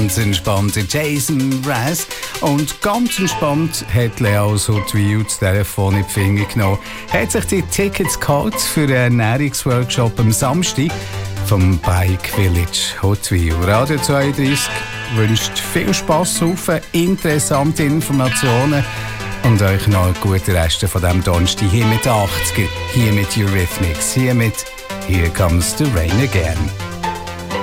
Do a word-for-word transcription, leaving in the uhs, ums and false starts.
ganz entspannte Jason Mraz. Und ganz entspannt hat Leo Sottwil das Telefon in die Finger genommen. Hat sich die Tickets geholt für einen Ernährungsworkshop am Samstag vom Bike Village Hotwil. Radio zweiunddreißig wünscht viel Spass auf, interessante Informationen und euch noch einen guten Rest von diesem Donnerstag hier mit achtziger, hier mit Eurythmics, hier mit Here Comes the Rain Again.